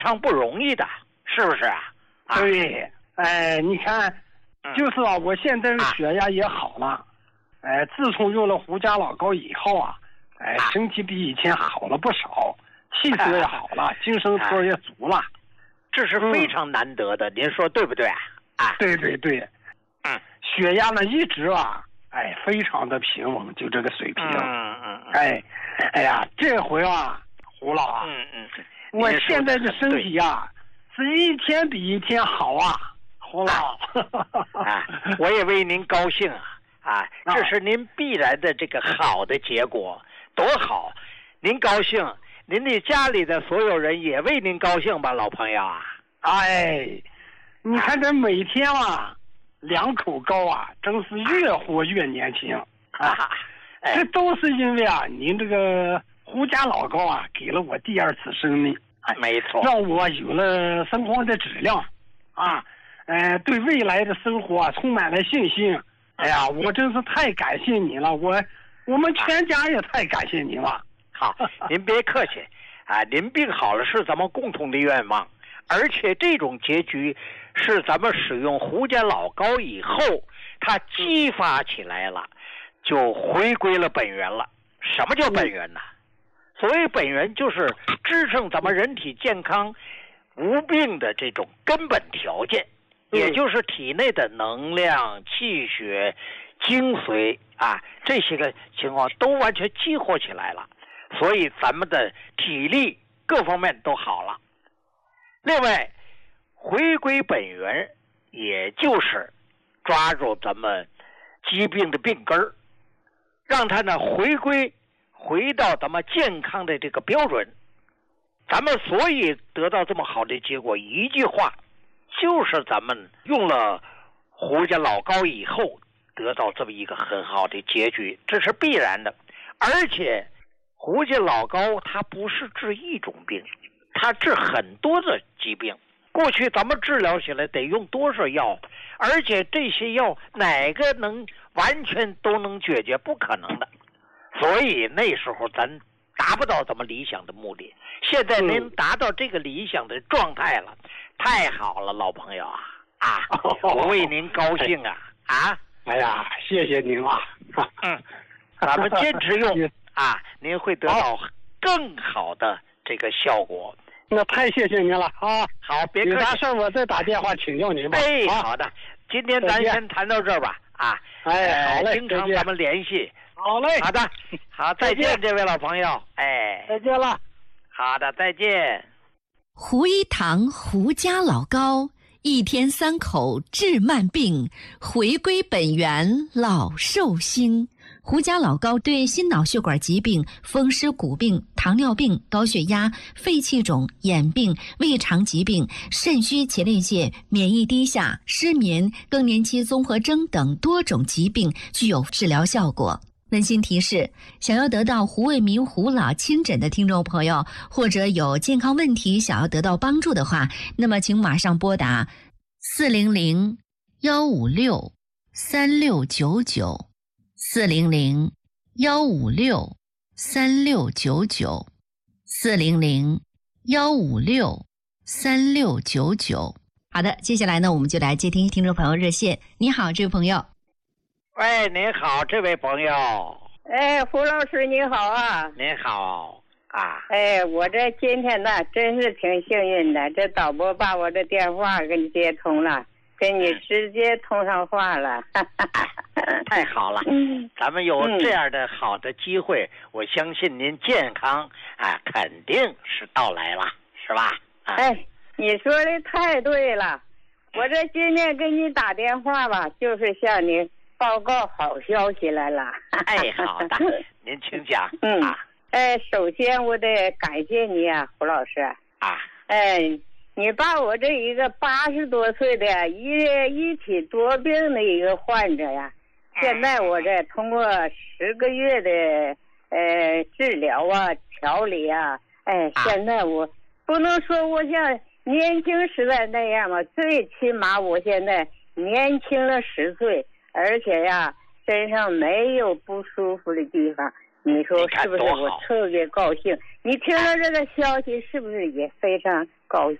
常不容易的，是不是啊？ 对，你看，就是啊，我现在的血压也好了，自从用了胡家老高以后啊，身体比以前好了不少，气色也好了，精神头也足了， 这是非常难得的，您说对不对啊？ 对对对，血压呢一直啊，非常的平稳，就这个水平，哎呀，这回啊，胡老啊，我现在的身体啊，是一天比一天好啊，胡老， 我也为您高兴啊，这是您必然的这个好的结果，多好！您高兴，您的家里的所有人也为您高兴吧，老朋友啊！ 你看这每天啊，2口高啊，真是越活越年轻这都是因为啊，您这个胡家老高啊，给了我第2次生命， 没错， 让我有了生活的质量对未来的生活啊充满了信心。哎呀，我真是太感谢你了，我们全家也太感谢您了。 好，您别客气您病好了是咱们共同的愿望，而且这种结局是咱们使用胡家老高以后，它激发起来了，就回归了本源了。什么叫本源呢？所谓本源就是支撑咱们人体健康无病的这种根本条件，也就是体内的能量、气血、精髓这些个情况都完全激活起来了，所以咱们的体力各方面都好了。另外，回归本源，也就是抓住咱们疾病的病根儿，让它呢回到咱们健康的这个标准。咱们所以得到这么好的结果，一句话，就是咱们用了胡家老高以后得到这么一个很好的结局，这是必然的。而且胡家老高它不是治一种病，它治很多的疾病。过去咱们治疗起来得用多少药，而且这些药哪个能完全都能解决？不可能的。所以那时候咱达不到咱们理想的目的。现在您达到这个理想的状态了，太好了，老朋友我为您高兴哎呀，谢谢您啊！ 咱们坚持用您会得到更好的这个效果。 那太谢谢您了好，别客气。 有啥事我再打电话请教您吧。 好的，今天咱先谈到这儿吧好嘞， 经常咱们联系。 好嘞， 好的，好，再见，这位老朋友。 再见了。 好的，再见。 胡一堂胡家老高，一天3口治慢病，回归本源老寿星。胡家老高对心脑血管疾病、风湿骨病、糖尿病、高血压、肺气肿、眼病、胃肠疾病、肾虚前列腺、免疫低下、失眠、更年期综合征等多种疾病具有治疗效果。温馨提示：想要得到胡卫民胡老亲诊的听众朋友，或者有健康问题想要得到帮助的话，那么请马上拨打400-156-3699 400-156-3699 400-156-3699。好的，接下来呢，我们就来接听听众朋友热线。你好，这位朋友。 喂，您好，这位朋友。 胡老师您好啊。 您好我这今天呢真是挺幸运的，这导播把我的电话给你接通了，跟你直接通上话了。 太好了，咱们有这样的好的机会，我相信您健康肯定是到来了，是吧？ 你说的太对了，我这今天给你打电话吧，就是向你报告好消息来了。 好的，您请讲。 首先我得感谢你胡老师你把我这一个80多岁的一体多病的一个患者现在我这通过10个月的治疗调理现在我不能说我像年轻时代那样吧，最起码我现在年轻了10岁，而且身上没有不舒服的地方。你说是不是？我特别高兴。你听了这个消息是不是也非常高兴。